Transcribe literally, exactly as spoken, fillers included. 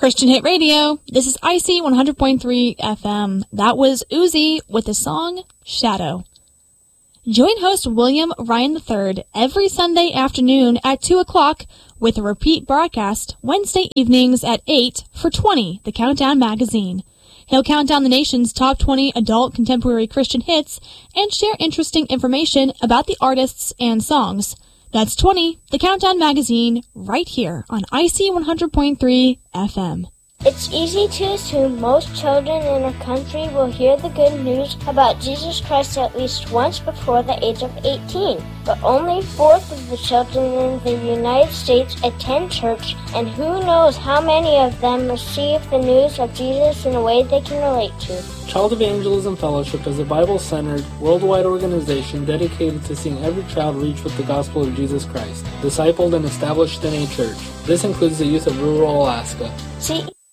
Christian Hit Radio. This is I C one hundred point three F M. That was Uzi with the song Shadow. Join host William Ryan the third every Sunday afternoon at two o'clock with a repeat broadcast Wednesday evenings at eight for twenty, the Countdown magazine. He'll count down the nation's top twenty adult contemporary Christian hits and share interesting information about the artists and songs. That's twenty, the Countdown magazine, right here on I C one hundred point three F M. It's easy to assume most children in our country will hear the good news about Jesus Christ at least once before the age of eighteen. But only a fourth of the children in the United States attend church, and who knows how many of them receive the news of Jesus in a way they can relate to. Child Evangelism Fellowship is a Bible-centered, worldwide organization dedicated to seeing every child reach with the gospel of Jesus Christ, discipled and established in a church. This includes the youth of rural Alaska. See